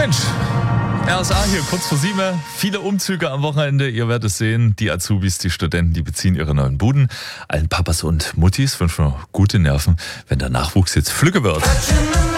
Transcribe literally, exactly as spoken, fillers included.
Mensch, R S A hier, kurz vor sieben. Viele Umzüge am Wochenende. Ihr werdet es sehen, die Azubis, die Studenten, die beziehen ihre neuen Buden. Allen Papas und Muttis wünschen wir gute Nerven, wenn der Nachwuchs jetzt flügge wird.